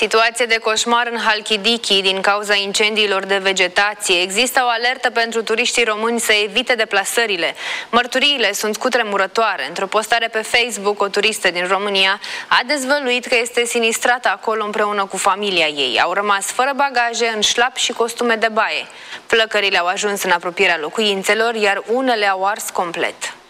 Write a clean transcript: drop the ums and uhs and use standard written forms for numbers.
Situație de coșmar în Halkidiki din cauza incendiilor de vegetație. Există o alertă pentru turiștii români să evite deplasările. Mărturiile sunt cutremurătoare. Într-o postare pe Facebook, o turistă din România a dezvăluit că este sinistrată acolo împreună cu familia ei. Au rămas fără bagaje, în șlap și costume de baie. Flăcările au ajuns în apropierea locuințelor, iar unele au ars complet.